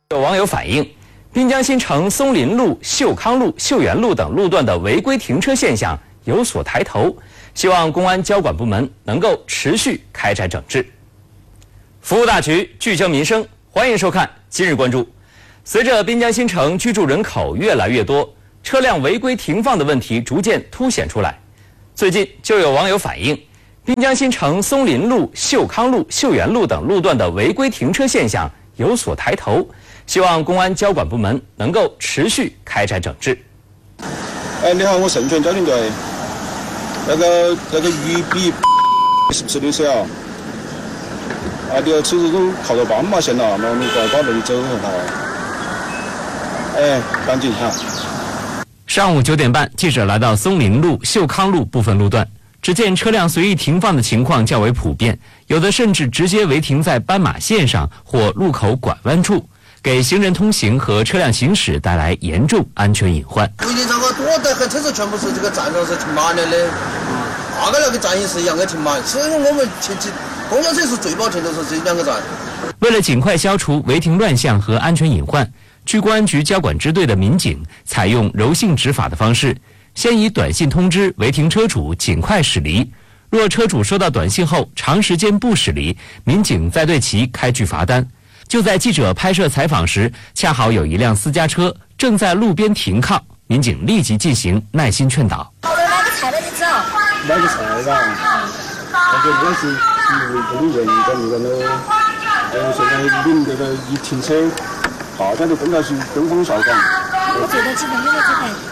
有网友反映，滨江新城松林路、秀康路、秀园路等路段的违规停车现象有所抬头，希望公安交管部门能够持续开展整治。服务大局，聚焦民生，欢迎收看《今日关注》。随着滨江新城居住人口越来越多，车辆违规停放的问题逐渐凸显出来。最近就有网友反映，滨江新城松林路、秀康路、秀园路等路段的违规停车现象有所抬头，希望公安交管部门能够持续开展整治。 你好，我盛泉交警队，那个鱼比是不是你手啊？你的车子都靠到斑马线了，那我们把人走很好。赶紧哈。 上午9点半，记者来到松林路、秀康路部分路段，只见车辆随意停放的情况较为普遍，有的甚至直接违停在斑马线上或路口拐弯处，给行人通行和车辆行驶带来严重安全隐患。 违停场多得很，车子全部是这个站上是停满了的，那个站也是一样的停满，所以我们公交车是最保停的是这2个站。 为了尽快消除违停乱象和安全隐患，据公安局交管支队的民警采用柔性执法的方式，先以短信通知违停车主尽快驶离。若车主收到短信后长时间不驶离，民警再对其开具罚单。就在记者拍摄采访时，恰好有一辆私家车正在路边停靠，民警立即进行耐心劝导。 买个菜了就走。 买个菜吧，那就不是违规的人在路上喽。现在领这个一停车，大家都跟到去登峰效仿。 我最多几分钟就走开。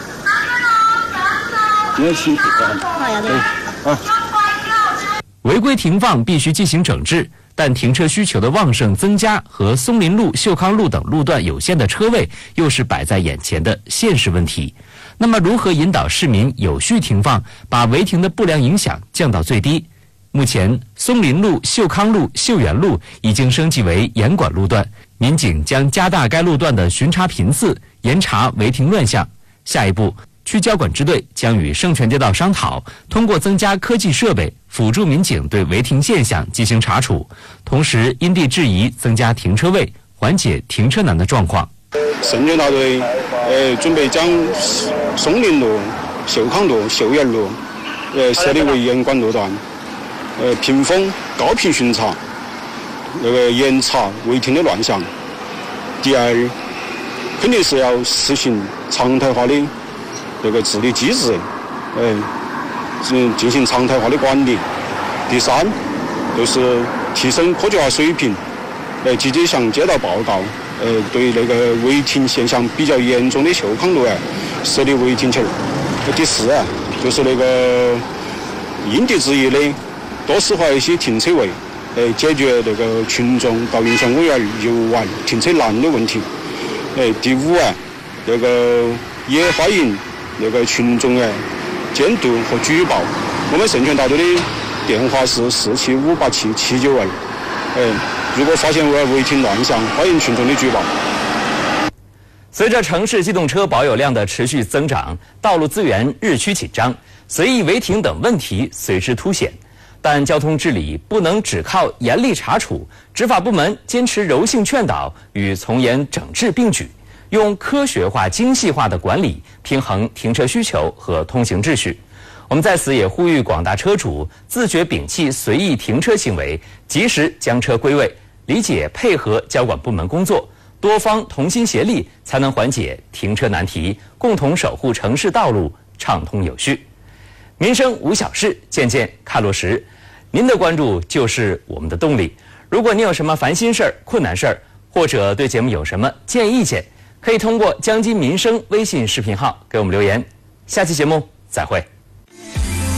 今天辛苦了。 好呀，对。 违规停放必须进行整治，但停车需求的旺盛增加和松林路、秀康路等路段有限的车位又是摆在眼前的现实问题。那么如何引导市民有序停放，把违停的不良影响降到最低？目前松林路、秀康路、秀园路已经升级为严管路段，民警将加大该路段的巡查频次，严查违停乱象。下一步，区交管支队将与盛泉街道商讨，通过增加科技设备辅助民警对违停现象进行查处，同时因地制宜增加停车位，缓解停车难的状况。 盛泉大队准备将松林路、秀康路、秀园路设立为严管路段，屏风高频巡查，严查违停的乱象。第二，肯定是要实行常态化的治理机制，进行常态化的管理。第三，就是提升科学化水平，积极向街道报告，对违停现象比较严重的秀康路设立违停器。第四，就是因地制宜的多设划一些停车位，解决群众到运泉公园游玩停车难的问题。第五，也欢迎群众监督和举报。我们盛泉大队的电话是4758779。如果发现违停乱象，欢迎群众的举报。 随着城市机动车保有量的持续增长，道路资源日趋紧张，随意违停等问题随之凸显。但交通治理不能只靠严厉查处，执法部门坚持柔性劝导与从严整治并举，用科学化、精细化的管理平衡停车需求和通行秩序。我们在此也呼吁广大车主自觉摒弃随意停车行为，及时将车归位，理解配合交管部门工作，多方同心协力，才能缓解停车难题，共同守护城市道路畅通有序。民生无小事，件件看落实。您的关注就是我们的动力。如果您有什么烦心事儿、困难事儿，或者对节目有什么建议意见，可以通过江津民生微信视频号给我们留言。下期节目再会。